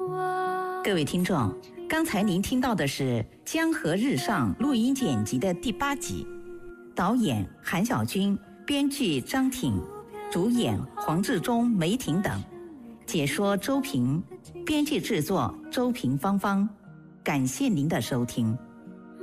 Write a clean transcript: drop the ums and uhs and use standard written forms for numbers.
各位听众，刚才您听到的是《江河日上》录音剪辑的第8集，导演韩小军，编剧张挺，主演黄志忠、梅婷等，解说周平，编辑制作周平芳芳。感谢您的收听。